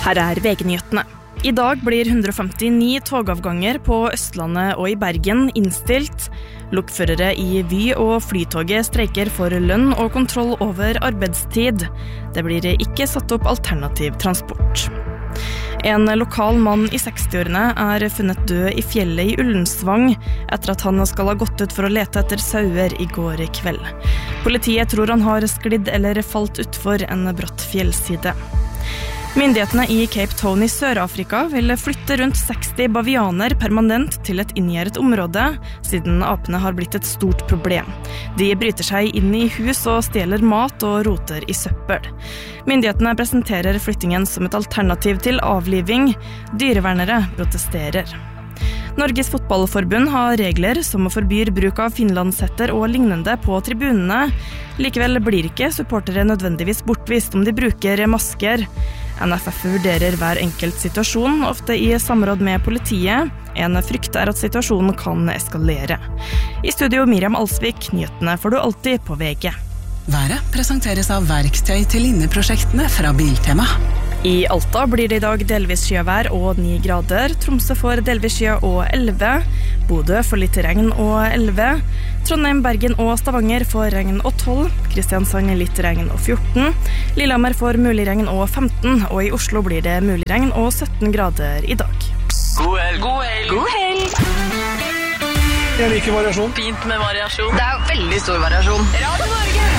Her VG-nyhetene. I dag blir 159 togavganger på Østlandet og i Bergen innstilt. Lokførere i Vy og Flytoget streiker for lønn og kontroll over arbeidstid. Det blir ikke satt opp alternativ transport. En lokal mann i 60-årene funnet død i fjellet i Ullensvang etter at han skal ha gått ut for å lete etter sauer i går kveld. Politiet tror han har sklidd eller falt utfor en bratt fjellside. Myndighetene i Cape Town i Sør-Afrika vil flytte rundt 60 bavianer permanent til et inngjerdet område, siden apene har blitt et stort problem. De bryter seg inn i hus og stjeler mat og roter i søppel. Myndighetene presenterer flyttingen som et alternativ til avliving. Dyrevernere protesterer. Norges fotballforbund har regler som forbyr bruk av finlandshetter og lignende på tribunene. Likevel blir ikke supportere nødvendigvis bortvist om de bruker masker. NFF vurderer hver enkelt situasjon, ofte i samråd med politiet. En frykt at situasjonen kan eskalere. I studio Miriam Alsvik, nyhetene får du alltid på VG. Været presenteres av verktøy til inneprosjektene fra Biltema. I Alta blir det i dag delvis skyvær og 9 grader. Tromsø får delvis skya og 11. Bodø får litt regn og 11. Trondheim, Bergen og Stavanger får regn og 12. Kristiansand litt regn og 14. Lillehammer får mulig regn og 15. Og i Oslo blir det mulig regn og 17 grader i dag. God helg! God helg! God helg! Jeg liker variasjon. Fint med variasjon. Det veldig stor variasjon. Radio Norge!